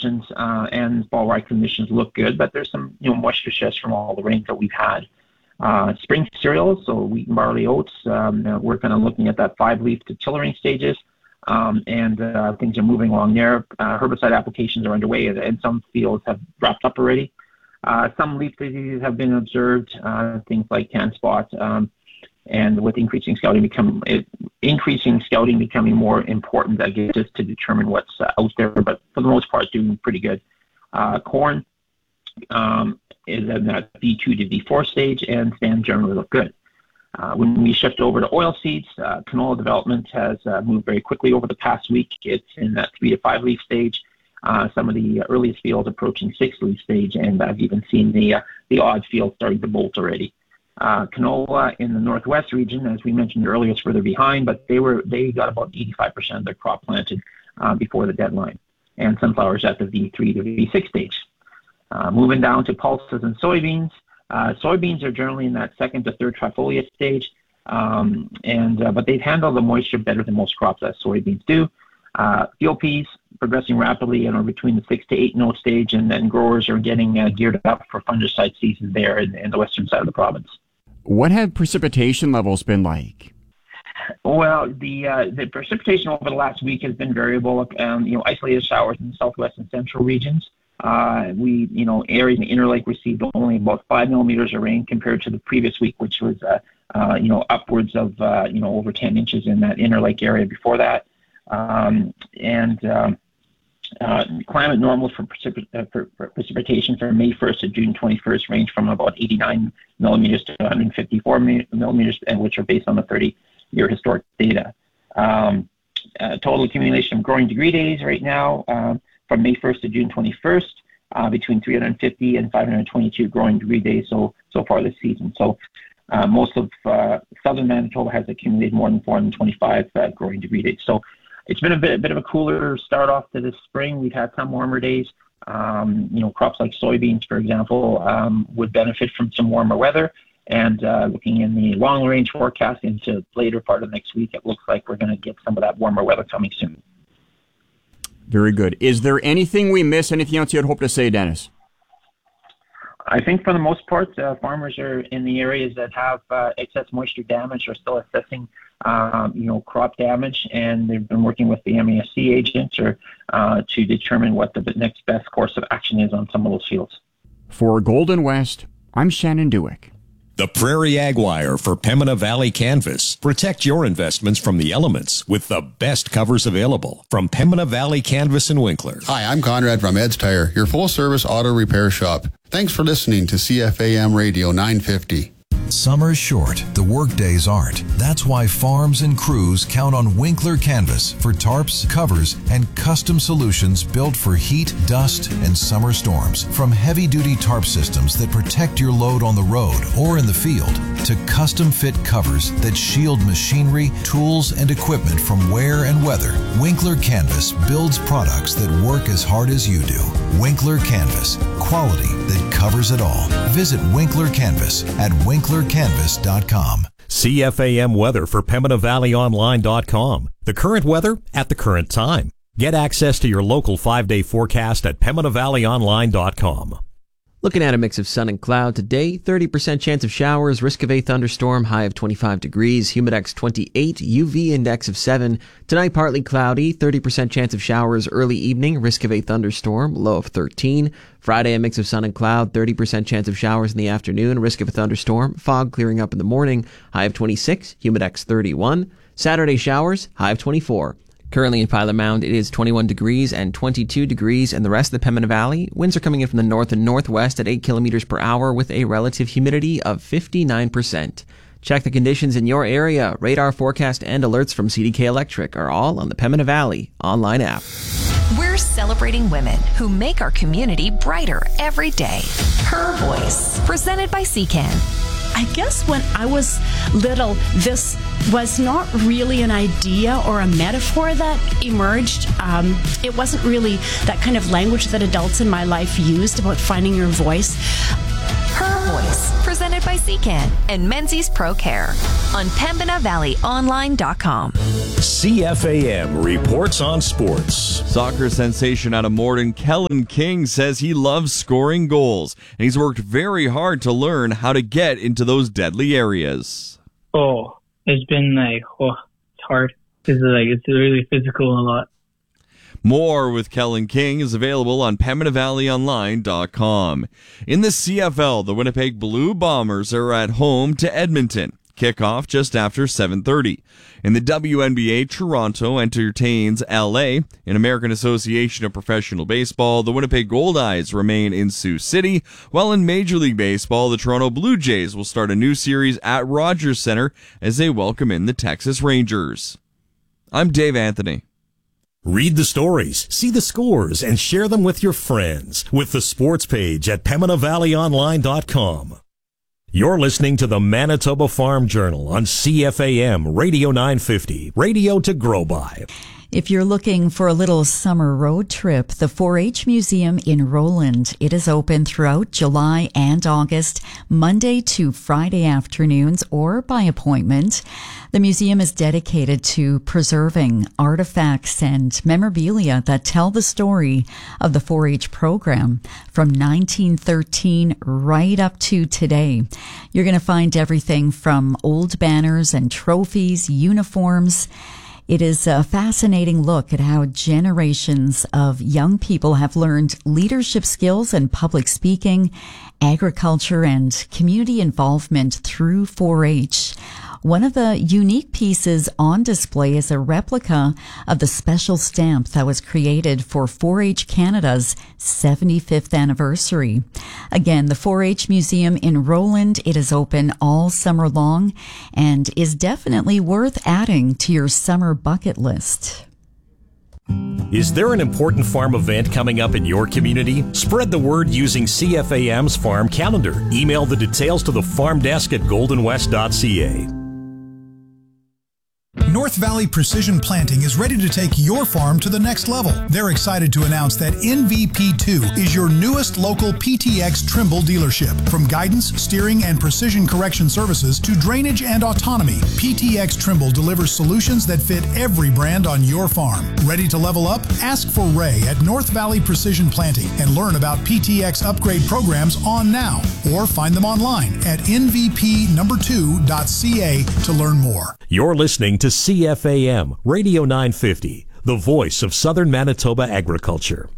conditions and fall rye conditions look good, but there's some moisture stress from all the rains that we've had. Spring cereals, so wheat and barley, oats, we're kind of looking at that 5-leaf to tillering stages, and things are moving along there. Herbicide applications are underway, and some fields have wrapped up already. Some leaf diseases have been observed, things like tan spot, and with increasing scouting becoming more important, I guess, just to determine what's out there. But for the most part, doing pretty good. Corn is in that V2 to V4 stage, and stands generally look good. When we shift over to oilseeds, canola development has moved very quickly over the past week. It's in that 3 to 5 leaf stage. Some of the earliest fields approaching 6 leaf stage, and I've even seen the odd field starting to bolt already. Canola in the northwest region, as we mentioned earlier, is further behind, but they got about 85% of their crop planted before the deadline. And sunflowers at the V3 to V6 stage. Moving down to pulses and soybeans. Soybeans are generally in that 2nd to 3rd trifoliate stage, but they've handled the moisture better than most crops, as soybeans do. Field peas progressing rapidly, between the 6 to 8 note stage, and then growers are getting geared up for fungicide season there in the western side of the province. What have precipitation levels been like? Well, the precipitation over the last week has been variable. Isolated showers in the southwest and central regions. Areas in the Interlake received only about 5 millimeters of rain compared to the previous week, which was upwards of over 10 inches in that Interlake area before that. Climate normals for precipitation from May 1st to June 21st range from about 89 millimeters to 154 millimeters, which are based on the 30-year historic data. Total accumulation of growing degree days right now from May 1st to June 21st, between 350 and 522 growing degree days so far this season. So most of southern Manitoba has accumulated more than 425 growing degree days. So it's been a bit of a cooler start off to this spring. We've had some warmer days. Crops like soybeans, for example, would benefit from some warmer weather. And looking in the long-range forecast into later part of next week, it looks like we're going to get some of that warmer weather coming soon. Very good. Is there anything we miss? Anything else you'd hope to say, Dennis? I think for the most part, farmers are in the areas that have excess moisture damage are still assessing, crop damage, and they've been working with the MASC agents to determine what the next best course of action is on some of those fields. For Golden West, I'm Shannon Dewick. The Prairie Ag Wire for Pembina Valley Canvas. Protect your investments from the elements with the best covers available from Pembina Valley Canvas in Winkler. Hi, I'm Conrad from Ed's Tire, your full-service auto repair shop. Thanks for listening to CFAM Radio 950. Summer's short, the work days aren't. That's why farms and crews count on Winkler Canvas for tarps, covers, and custom solutions built for heat, dust, and summer storms. From heavy-duty tarp systems that protect your load on the road or in the field, to custom-fit covers that shield machinery, tools, and equipment from wear and weather, Winkler Canvas builds products that work as hard as you do. Winkler Canvas, quality that covers it all. Visit Winkler Canvas at winklercanvas.com. CFAM weather for PembinaValleyOnline.com. The current weather at the current time. Get access to your local 5-day forecast at PembinaValleyOnline.com. Looking at a mix of sun and cloud today, 30% chance of showers, risk of a thunderstorm, high of 25 degrees, humidex 28, UV index of 7. Tonight, partly cloudy, 30% chance of showers early evening, risk of a thunderstorm, low of 13. Friday, a mix of sun and cloud, 30% chance of showers in the afternoon, risk of a thunderstorm, fog clearing up in the morning, high of 26, humidex 31. Saturday, showers, high of 24. Currently in Pilot Mound, it is 21 degrees and 22 degrees in the rest of the Pembina Valley. Winds are coming in from the north and northwest at 8 kilometers per hour with a relative humidity of 59%. Check the conditions in your area. Radar forecast and alerts from CDK Electric are all on the Pembina Valley online app. We're celebrating women who make our community brighter every day. Her Voice, presented by CCAN. I guess when I was little, this was not really an idea or a metaphor that emerged. It wasn't really that kind of language that adults in my life used about finding your voice. Her Voice, presented by Secan and Menzies Pro Care on PembinaValleyOnline.com. CFAM reports on sports. Soccer sensation out of Morden, Kellen King, says he loves scoring goals, and he's worked very hard to learn how to get into those deadly areas. It's been it's hard. It's really physical a lot. More with Kellen King is available on PembinaValleyOnline.com. In the CFL, the Winnipeg Blue Bombers are at home to Edmonton. Kickoff just after 7:30. In the WNBA, Toronto entertains LA. In American Association of Professional Baseball, the Winnipeg Goldeyes remain in Sioux City, while in Major League Baseball, the Toronto Blue Jays will start a new series at Rogers Center as they welcome in the Texas Rangers. I'm Dave Anthony. Read the stories, see the scores, and share them with your friends with the sports page at PembinaValleyOnline.com. You're listening to the Manitoba Farm Journal on CFAM Radio 950, radio to grow by. If you're looking for a little summer road trip, the 4-H Museum in Roland, it is open throughout July and August, Monday to Friday afternoons or by appointment. The museum is dedicated to preserving artifacts and memorabilia that tell the story of the 4-H program from 1913 right up to today. You're going to find everything from old banners and trophies, uniforms. It is a fascinating look at how generations of young people have learned leadership skills and public speaking, agriculture, and community involvement through 4-H. One of the unique pieces on display is a replica of the special stamp that was created for 4-H Canada's 75th anniversary. Again, the 4-H Museum in Roland, it is open all summer long and is definitely worth adding to your summer bucket list. Is there an important farm event coming up in your community? Spread the word using CFAM's farm calendar. Email the details to the farm desk at goldenwest.ca. North Valley Precision Planting is ready to take your farm to the next level. They're excited to announce that NVP2 is your newest local PTX Trimble dealership. From guidance, steering, and precision correction services to drainage and autonomy, PTX Trimble delivers solutions that fit every brand on your farm. Ready to level up? Ask for Ray at North Valley Precision Planting and learn about PTX upgrade programs on now, or find them online at nvp2.ca to learn more. You're listening to CFAM Radio 950, the voice of Southern Manitoba agriculture.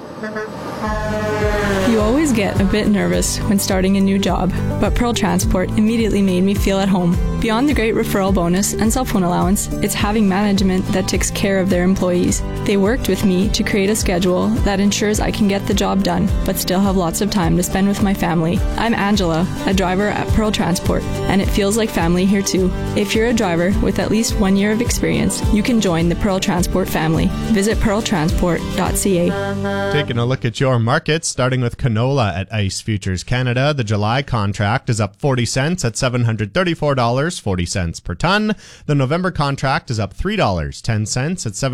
You always get a bit nervous when starting a new job, but Pearl Transport immediately made me feel at home. Beyond the great referral bonus and cell phone allowance, it's having management that takes care of their employees. They worked with me to create a schedule that ensures I can get the job done, but still have lots of time to spend with my family. I'm Angela, a driver at Pearl Transport, and it feels like family here too. If you're a driver with at least 1 year of experience, you can join the Pearl Transport family. Visit pearltransport.ca. Taking a look at your markets, starting with canola at ICE Futures Canada. The July contract is up 40 cents at $734.40 per ton. The November contract is up $3.10 at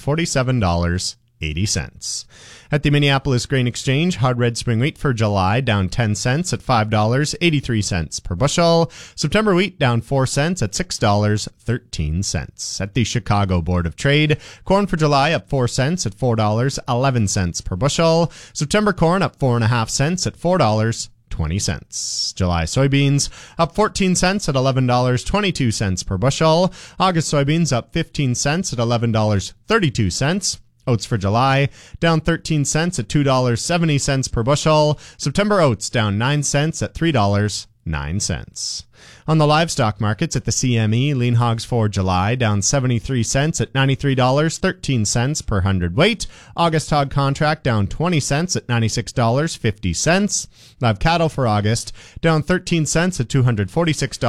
$747.80. At the Minneapolis Grain Exchange, hard red spring wheat for July down 10 cents at $5.83 per bushel. September wheat down 4 cents at $6.13. At the Chicago Board of Trade, corn for July up 4 cents at $4.11 per bushel. September corn up 4.5 cents at $4.20. July soybeans up 14 cents at $11.22 per bushel. August soybeans up 15 cents at $11.32. Oats for July down 13 cents at $2.70 per bushel. September oats down 9 cents at $3.09. On the livestock markets at the CME, lean hogs for July down 73 cents at $93.13 per hundredweight. August hog contract down 20 cents at $96.50. Live cattle for August down 13 cents at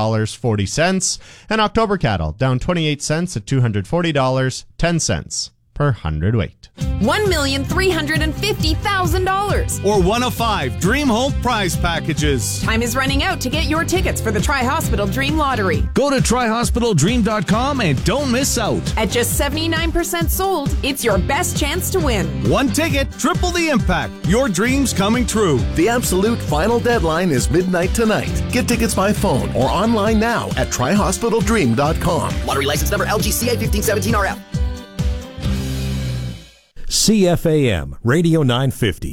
$246.40. And October cattle down 28 cents at $240.10 per hundredweight. $1,350,000. Or one of 5 Dream Home prize packages. Time is running out to get your tickets for the Tri-Hospital Dream Lottery. Go to tryhospitaldream.com and don't miss out. At just 79% sold, it's your best chance to win. One ticket, triple the impact. Your dreams coming true. The absolute final deadline is midnight tonight. Get tickets by phone or online now at tryhospitaldream.com. Lottery license number LGCA 1517RF. CFAM Radio 950.